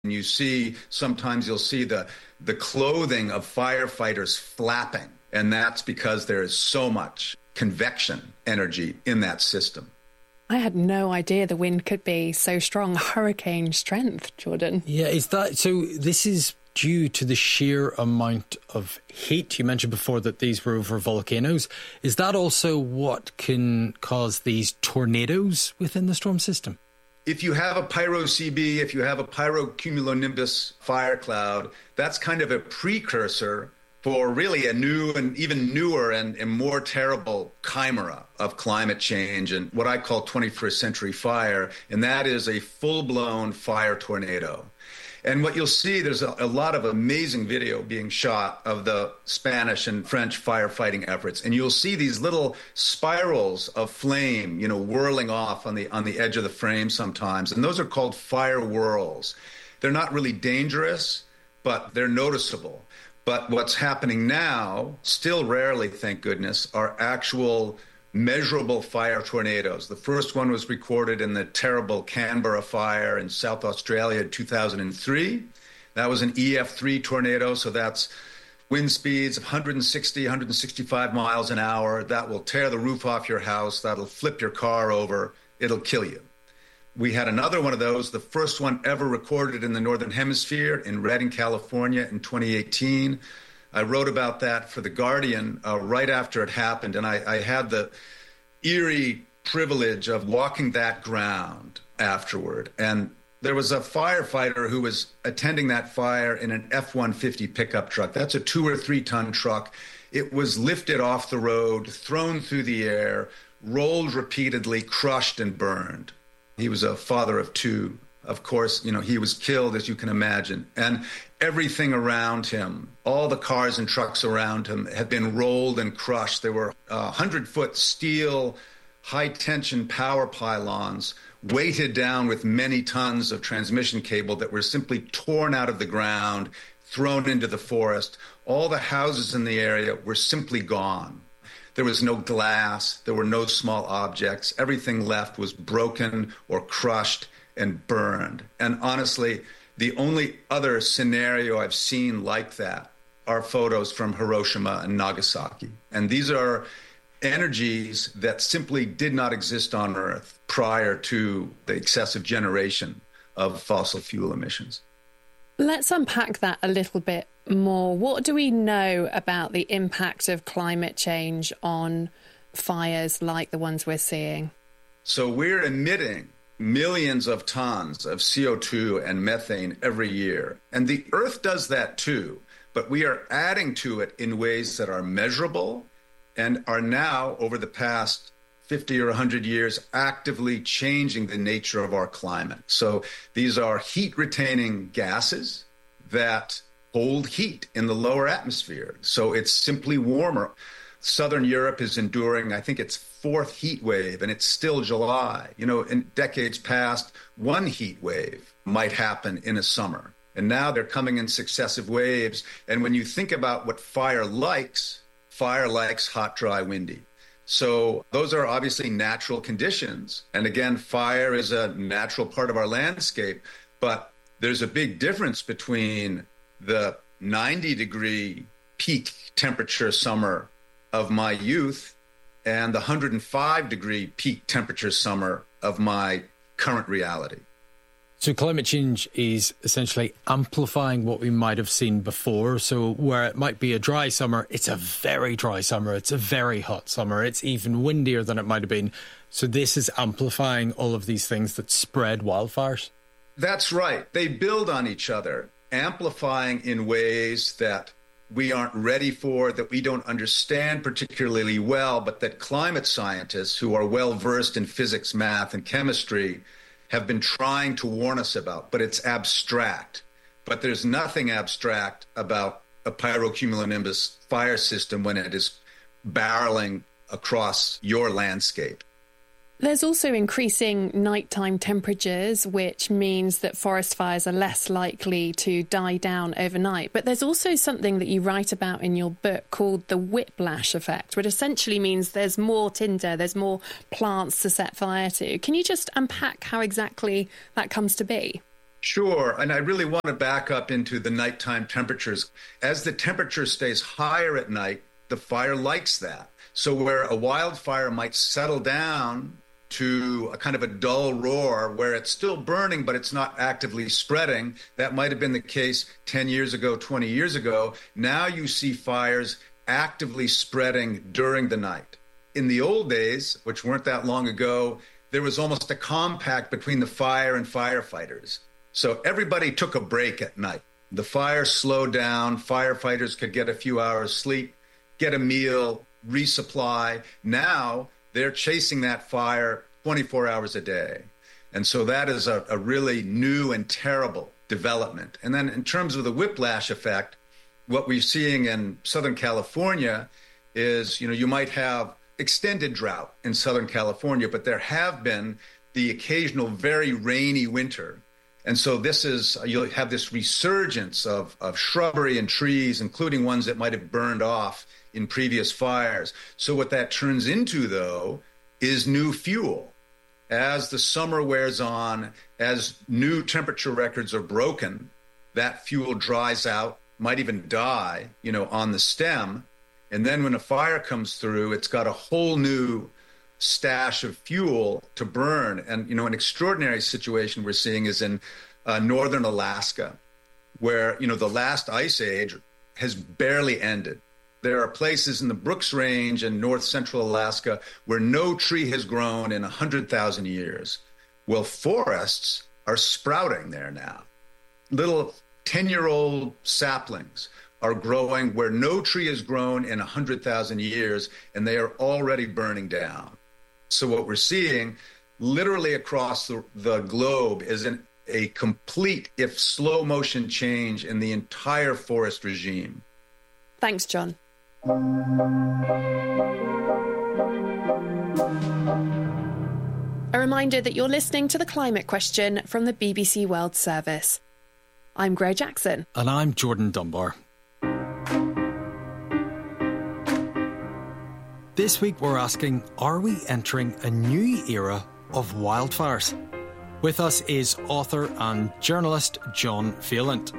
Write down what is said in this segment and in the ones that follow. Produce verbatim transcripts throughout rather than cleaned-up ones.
And you see, sometimes you'll see the, the clothing of firefighters flapping, and that's because there is so much convection energy in that system. I had no idea the wind could be so strong, hurricane strength, Jordan. Yeah, is that so? This is due to the sheer amount of heat. You mentioned before that these were over volcanoes. Is that also what can cause these tornadoes within the storm system? If you have a pyro-C B, if you have a pyrocumulonimbus fire cloud, that's kind of a precursor for really a new and even newer and, and more terrible chimera of climate change and what I call twenty-first century fire, and that is a full-blown fire tornado. And what you'll see, there's a, a lot of amazing video being shot of the Spanish and French firefighting efforts. And you'll see these little spirals of flame, you know, whirling off on the on the edge of the frame sometimes. And those are called fire whirls. They're not really dangerous, but they're noticeable. But what's happening now, still rarely, thank goodness, are actual measurable fire tornadoes. The first one was recorded in the terrible Canberra fire in South Australia in two thousand three. That was an E F three tornado, so that's wind speeds of one hundred sixty, one hundred sixty-five miles an hour. That will tear the roof off your house. That'll flip your car over. It'll kill you. We had another one of those, the first one ever recorded in the Northern Hemisphere in Redding, California in twenty eighteen. I wrote about that for The Guardian uh, right after it happened, and I, I had the eerie privilege of walking that ground afterward. And there was a firefighter who was attending that fire in an F one fifty pickup truck. That's a two or three ton truck. It was lifted off the road, thrown through the air, rolled repeatedly, crushed and burned. He was a father of two. Of course, you know, he was killed, as you can imagine. And everything around him, all the cars and trucks around him had been rolled and crushed. There were uh, hundred-foot steel, high-tension power pylons weighted down with many tons of transmission cable that were simply torn out of the ground, thrown into the forest. All the houses in the area were simply gone. There was no glass. There were no small objects. Everything left was broken or crushed and burned. And honestly, the only other scenario I've seen like that are photos from Hiroshima and Nagasaki. And these are energies that simply did not exist on Earth prior to the excessive generation of fossil fuel emissions. Let's unpack that a little bit more. What do we know about the impact of climate change on fires like the ones we're seeing? So we're emitting millions of tons of C O two and methane every year. And the Earth does that too, but we are adding to it in ways that are measurable and are now, over the past fifty or one hundred years, actively changing the nature of our climate. So these are heat-retaining gases that hold heat in the lower atmosphere. So it's simply warmer. Southern Europe is enduring, I think, its fourth heat wave, and it's still July. You know, in decades past, one heat wave might happen in a summer. And now they're coming in successive waves. And when you think about what fire likes, fire likes hot, dry, windy. So those are obviously natural conditions. And again, fire is a natural part of our landscape. But there's a big difference between the ninety degree peak temperature summer of my youth and the one hundred five degree peak temperature summer of my current reality. So climate change is essentially amplifying what we might have seen before. So where it might be a dry summer, it's a very dry summer. It's a very hot summer. It's even windier than it might have been. So this is amplifying all of these things that spread wildfires. That's right. They build on each other, amplifying in ways that we aren't ready for, that we don't understand particularly well, but that climate scientists who are well versed in physics, math, and chemistry have been trying to warn us about. But it's abstract. But there's nothing abstract about a pyrocumulonimbus fire system when it is barreling across your landscape. There's also increasing nighttime temperatures, which means that forest fires are less likely to die down overnight. But there's also something that you write about in your book called the whiplash effect, which essentially means there's more tinder, there's more plants to set fire to. Can you just unpack how exactly that comes to be? Sure. And I really want to back up into the nighttime temperatures. As the temperature stays higher at night, the fire likes that. So where a wildfire might settle down to a kind of a dull roar where it's still burning, but it's not actively spreading, that might have been the case ten years ago, twenty years ago. Now you see fires actively spreading during the night. In the old days, which weren't that long ago, there was almost a compact between the fire and firefighters. So everybody took a break at night. The fire slowed down, firefighters could get a few hours sleep, get a meal, resupply. Now they're chasing that fire twenty-four hours a day. And so that is a, a really new and terrible development. And then in terms of the whiplash effect, what we're seeing in Southern California is, you know, you might have extended drought in Southern California, but there have been the occasional very rainy winter. And so this is, you'll have this resurgence of, of shrubbery and trees, including ones that might have burned off in previous fires. So what that turns into, though, is new fuel. As the summer wears on, as new temperature records are broken, that fuel dries out, might even die, you know, on the stem. And then when a fire comes through, it's got a whole new stash of fuel to burn. And, you know, an extraordinary situation we're seeing is in uh, northern Alaska, where, you know, the last ice age has barely ended. There are places in the Brooks Range in north central Alaska where no tree has grown in one hundred thousand years. Well, forests are sprouting there now. Little ten-year-old saplings are growing where no tree has grown in one hundred thousand years, and they are already burning down. So what we're seeing literally across the, the globe is an, a complete, if slow motion change in the entire forest regime. Thanks, John. A reminder that you're listening to The Climate Question from the B B C World Service. I'm Gray Jackson. And I'm Jordan Dunbar. This week we're asking, are we entering a new era of wildfires? With us is author and journalist John Phelan.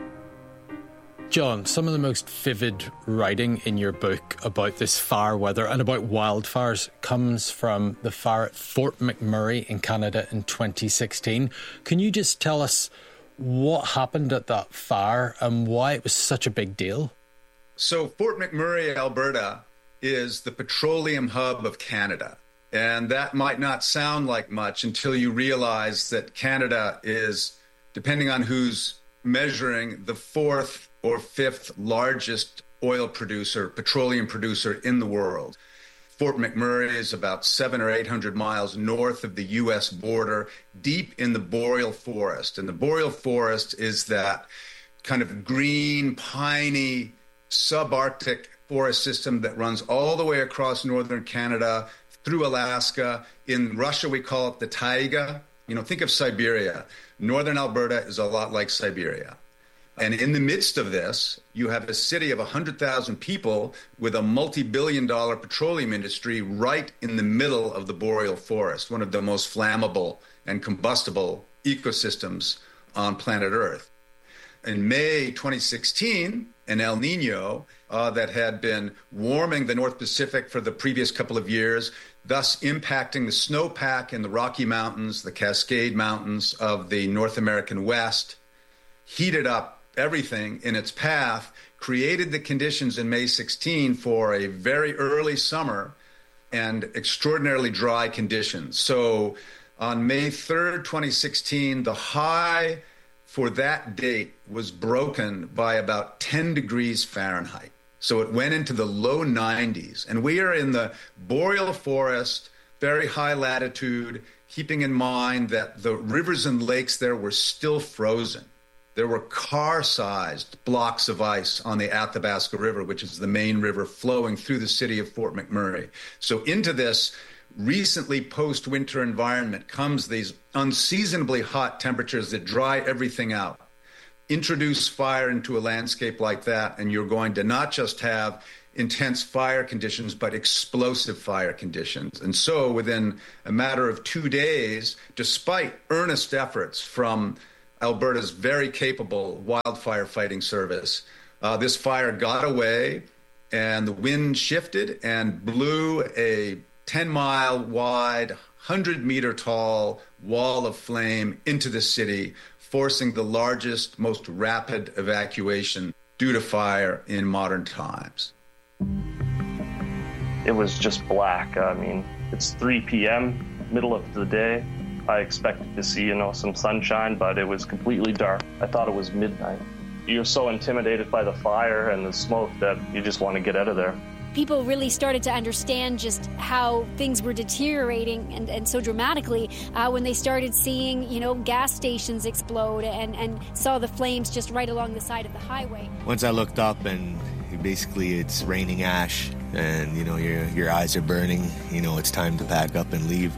John, some of the most vivid writing in your book about this fire weather and about wildfires comes from the fire at Fort McMurray in Canada in twenty sixteen. Can you just tell us what happened at that fire and why it was such a big deal? So Fort McMurray, Alberta, is the petroleum hub of Canada. And that might not sound like much until you realize that Canada is, depending on who's measuring, the fourth or fifth largest oil producer, petroleum producer in the world. Fort McMurray is about seven or eight hundred miles north of the U S border, deep in the boreal forest. And the boreal forest is that kind of green, piney, subarctic forest system that runs all the way across northern Canada, through Alaska. In Russia, we call it the taiga. You know, think of Siberia. Northern Alberta is a lot like Siberia. And in the midst of this, you have a city of one hundred thousand people with a multi-billion dollar petroleum industry right in the middle of the boreal forest, one of the most flammable and combustible ecosystems on planet Earth. In May twenty sixteen, an El Nino uh, that had been warming the North Pacific for the previous couple of years, thus impacting the snowpack in the Rocky Mountains, the Cascade Mountains of the North American West, heated up everything in its path, created the conditions in May sixteen for a very early summer and extraordinarily dry conditions. So on May third, twenty sixteen, the high for that date was broken by about ten degrees Fahrenheit. So it went into the low nineties. And we are in the boreal forest, very high latitude, keeping in mind that the rivers and lakes there were still frozen. There were car-sized blocks of ice on the Athabasca River, which is the main river flowing through the city of Fort McMurray. So into this recently post-winter environment comes these unseasonably hot temperatures that dry everything out. Introduce fire into a landscape like that, and you're going to not just have intense fire conditions, but explosive fire conditions. And so within a matter of two days, despite earnest efforts from Alberta's very capable wildfire fighting service. Uh, this fire got away, and the wind shifted and blew a ten-mile wide, one hundred meter tall wall of flame into the city, forcing the largest, most rapid evacuation due to fire in modern times. It was just black. I mean, it's three p.m., middle of the day. I expected to see, you know, some sunshine, but it was completely dark. I thought it was midnight. You're so intimidated by the fire and the smoke that you just want to get out of there. People really started to understand just how things were deteriorating and, and so dramatically uh, when they started seeing, you know, gas stations explode and, and saw the flames just right along the side of the highway. Once I looked up and basically it's raining ash and, you know, your your eyes are burning, you know, it's time to pack up and leave.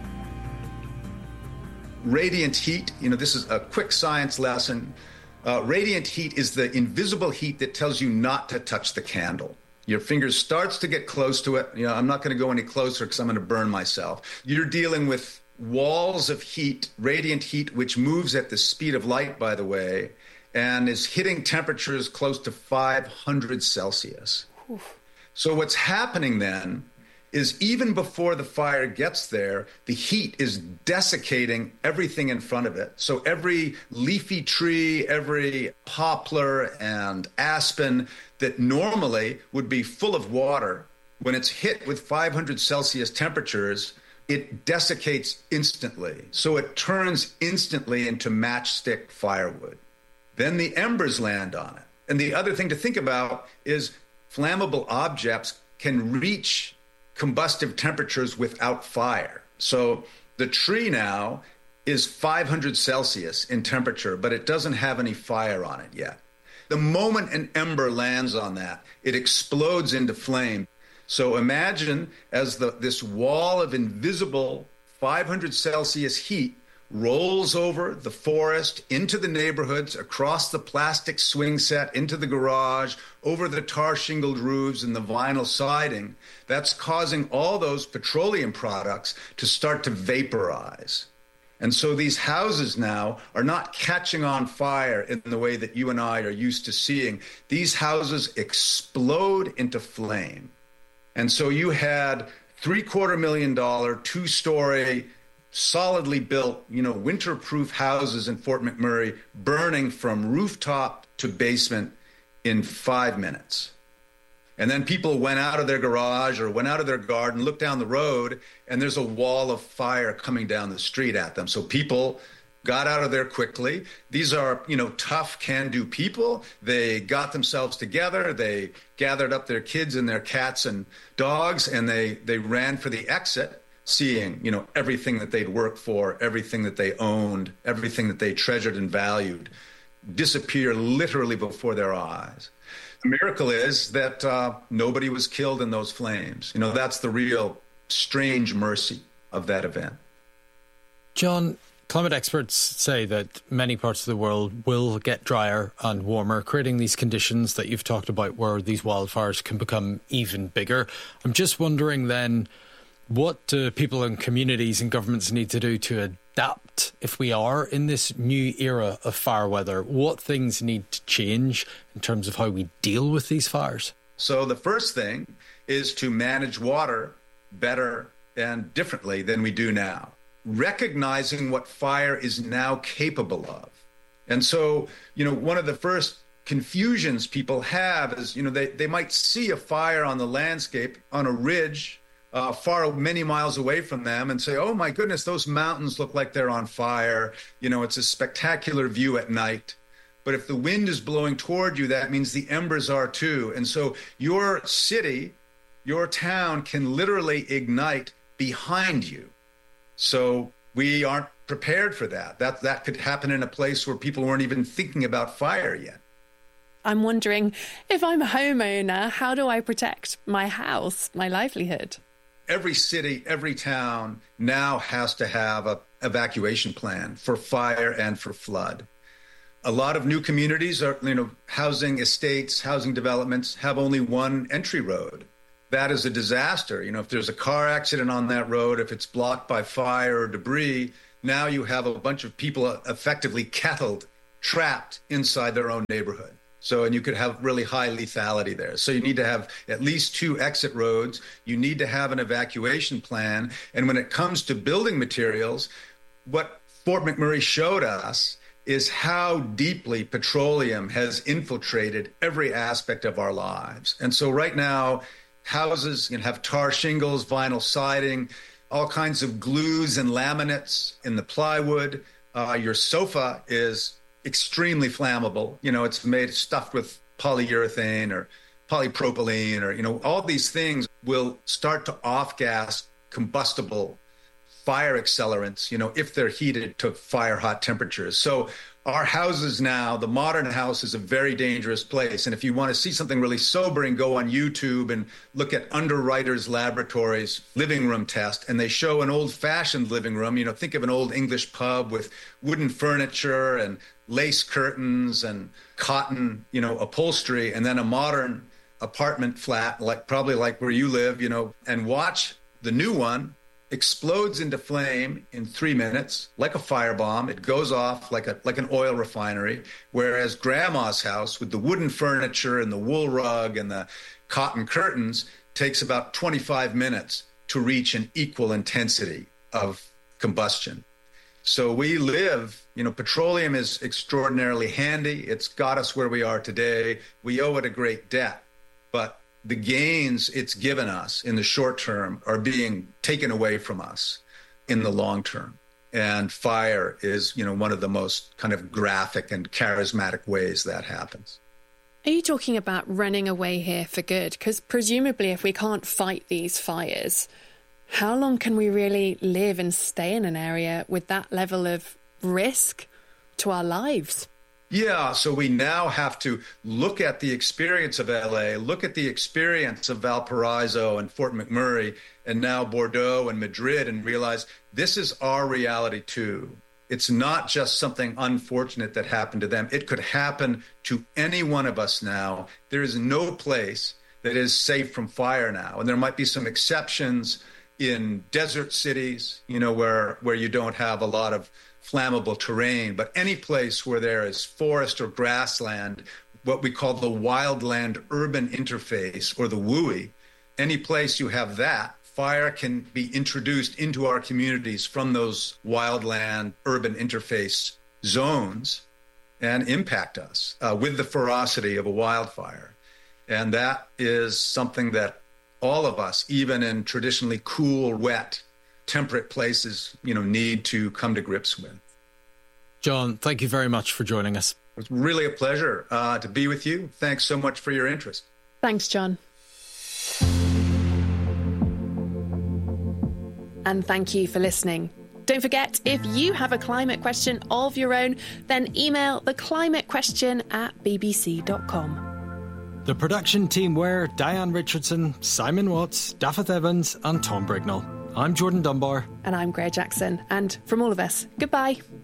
Radiant heat, you know, this is a quick science lesson. Uh, radiant heat is the invisible heat that tells you not to touch the candle. Your finger starts to get close to it. You know, I'm not going to go any closer because I'm going to burn myself. You're dealing with walls of heat, radiant heat, which moves at the speed of light, by the way, and is hitting temperatures close to five hundred Celsius. Oof. So what's happening then is even before the fire gets there, the heat is desiccating everything in front of it. So every leafy tree, every poplar and aspen that normally would be full of water, when it's hit with five hundred Celsius temperatures, it desiccates instantly. So it turns instantly into matchstick firewood. Then the embers land on it. And the other thing to think about is flammable objects can reach combustive temperatures without fire. So the tree now is five hundred Celsius in temperature, but it doesn't have any fire on it yet. The moment an ember lands on that, it explodes into flame. So imagine as the, this wall of invisible five hundred Celsius heat rolls over the forest, into the neighborhoods, across the plastic swing set, into the garage, over the tar-shingled roofs and the vinyl siding. That's causing all those petroleum products to start to vaporize. And so these houses now are not catching on fire in the way that you and I are used to seeing. These houses explode into flame. And so you had three-quarter million dollar, two-story, solidly built, you know, winter-proof houses in Fort McMurray burning from rooftop to basement in five minutes. And then people went out of their garage or went out of their garden, looked down the road, and there's a wall of fire coming down the street at them. So people got out of there quickly. These are, you know, tough, can-do people. They got themselves together. They gathered up their kids and their cats and dogs, and they, they ran for the exit, seeing, you know, everything that they'd worked for, everything that they owned, everything that they treasured and valued disappear literally before their eyes. The miracle is that uh, nobody was killed in those flames. You know, that's the real strange mercy of that event. John, climate experts say that many parts of the world will get drier and warmer, creating these conditions that you've talked about where these wildfires can become even bigger. I'm just wondering then, what do people and communities and governments need to do to adapt if we are in this new era of fire weather? What things need to change in terms of how we deal with these fires? So the first thing is to manage water better and differently than we do now, recognizing what fire is now capable of. And so, you know, one of the first confusions people have is, you know, they, they might see a fire on the landscape on a ridge Uh, far many miles away from them and say, oh my goodness, those mountains look like they're on fire. You know, it's a spectacular view at night. But if the wind is blowing toward you, that means the embers are too. And so your city, your town can literally ignite behind you. So we aren't prepared for that. That, that could happen in a place where people weren't even thinking about fire yet. I'm wondering, if I'm a homeowner, how do I protect my house, my livelihood? Every city, every town now has to have an evacuation plan for fire and for flood. A lot of new communities are, you know, housing estates, housing developments have only one entry road. That is a disaster. You know, if there's a car accident on that road, if it's blocked by fire or debris, now you have a bunch of people effectively kettled, trapped inside their own neighborhood. So, and you could have really high lethality there. So you need to have at least two exit roads. You need to have an evacuation plan. And when it comes to building materials, what Fort McMurray showed us is how deeply petroleum has infiltrated every aspect of our lives. And so right now, houses can have tar shingles, vinyl siding, all kinds of glues and laminates in the plywood. Uh, your sofa is extremely flammable. You know, it's made stuffed with polyurethane or polypropylene, or, you know, all these things will start to off-gas combustible fire accelerants, you know, if they're heated to fire hot temperatures. So our houses now, the modern house is a very dangerous place. And if you want to see something really sobering, go on YouTube and look at Underwriters Laboratories living room test. And they show an old fashioned living room. You know, think of an old English pub with wooden furniture and lace curtains and cotton, you know, upholstery, and then a modern apartment flat, like probably like where you live, you know, and watch the new one explodes into flame in three minutes, like a firebomb. It goes off like a like an oil refinery, whereas grandma's house with the wooden furniture and the wool rug and the cotton curtains takes about twenty-five minutes to reach an equal intensity of combustion. So we live, you know, petroleum is extraordinarily handy. It's got us where we are today. We owe it a great debt, but the gains it's given us in the short term are being taken away from us in the long term. And fire is, you know, one of the most kind of graphic and charismatic ways that happens. Are you talking about running away here for good? Because presumably if we can't fight these fires, how long can we really live and stay in an area with that level of risk to our lives? Yeah, so we now have to look at the experience of L A, look at the experience of Valparaiso and Fort McMurray, and now Bordeaux and Madrid, and realize this is our reality too. It's not just something unfortunate that happened to them. It could happen to any one of us now. There is no place that is safe from fire now. And there might be some exceptions in desert cities, you know, where, where you don't have a lot of flammable terrain, but any place where there is forest or grassland, what we call the wildland urban interface, or the W U I, any place you have that, fire can be introduced into our communities from those wildland urban interface zones and impact us uh, with the ferocity of a wildfire. And that is something that all of us, even in traditionally cool, wet, temperate places, you know, need to come to grips with. John, thank you very much for joining us. It was really a pleasure uh, to be with you. Thanks so much for your interest. Thanks, John. And thank you for listening. Don't forget, if you have a climate question of your own, then email the climate question at b b c dot com. The production team were Diane Richardson, Simon Watts, Daffeth Evans and Tom Brignall. I'm Jordan Dunbar. And I'm Greer Jackson. And from all of us, goodbye.